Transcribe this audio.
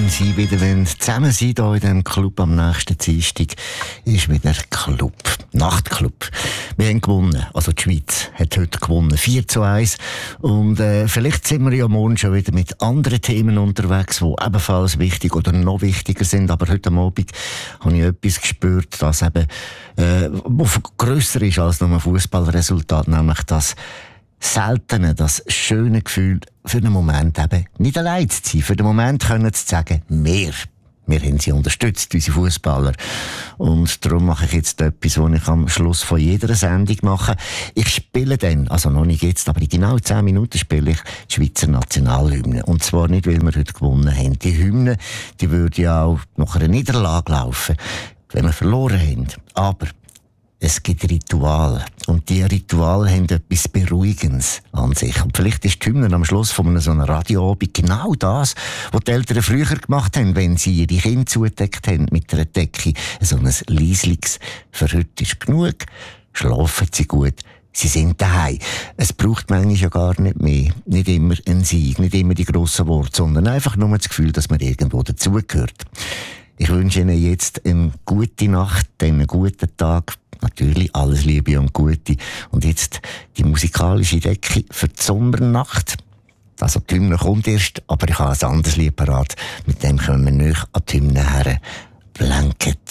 wenn Sie wieder zusammen sein hier in diesem Club am nächsten Dienstag, ist wieder Club. Nachtclub. Wir haben gewonnen. Also die Schweiz hat heute gewonnen. 4:1. Und vielleicht sind wir ja morgen schon wieder mit anderen Themen unterwegs, die ebenfalls wichtig oder noch wichtiger sind. Aber heute Abend habe ich etwas gespürt, das eben grösser ist als nur ein Fußballresultat, nämlich das seltene, das schöne Gefühl, für den Moment eben nicht allein zu sein. Für den Moment können zu sagen, wir haben sie unterstützt, unsere Fußballer. Und darum mache ich jetzt etwas, was ich am Schluss von jeder Sendung mache. Ich spiele dann, also noch nicht jetzt, aber in genau 10 Minuten spiele ich die Schweizer Nationalhymne. Und zwar nicht, weil wir heute gewonnen haben. Die Hymne, die würde ja auch nach einer Niederlage laufen, wenn wir verloren haben. Aber es gibt Rituale. Und die Rituale haben etwas Beruhigendes an sich. Und vielleicht ist die Hymne am Schluss von so einer Radioabend genau das, was die Eltern früher gemacht haben, wenn sie ihre Kinder zugedeckt haben mit einer Decke. So ein leisliches, für heute ist genug, schlafen sie gut, sie sind daheim. Es braucht manchmal ja gar nicht mehr. Nicht immer ein Sieg, nicht immer die grossen Worte, sondern einfach nur das Gefühl, dass man irgendwo dazugehört. Ich wünsche Ihnen jetzt eine gute Nacht, einen guten Tag. Natürlich alles Liebe und Gute. Und jetzt die musikalische Decke für die Sommernacht. Also die Hymne kommt erst, aber ich habe ein anderes Lied parat. Mit dem können wir nicht an die Hymne her. Blanket.